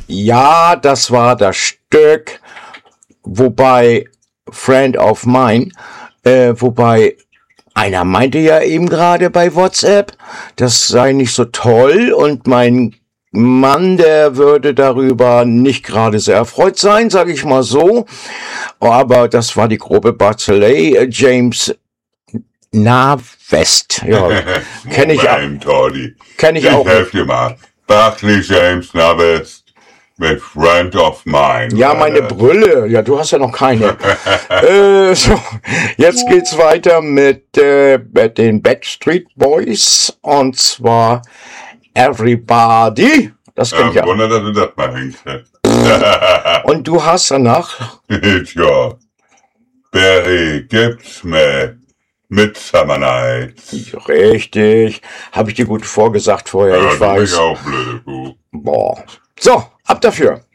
Ja, das war das Stück, wobei Friend of Mine, wobei einer meinte ja eben gerade bei WhatsApp, das sei nicht so toll und mein Mann, der würde darüber nicht gerade sehr erfreut sein, sage ich mal so. Aber das war die grobe Barzeley, James Navest. Ja, kenne ich, Toddy. kenn ich auch. Ich helfe dir mal. Barclay James Navest mit Friend of Mine. Ja, meine Brille. Ja, du hast ja noch keine. So, jetzt geht's weiter mit den Backstreet Boys. Und zwar Everybody. Das kenn ich ja. Wunder, dass du das mal hinkriegst. Und du hast danach... Tja, Barry Gibbs mit Midsummer Nights. Richtig. Habe ich dir gut vorgesagt vorher, ich weiß. Ich auch blöde Kuh. Boah. So, ab dafür.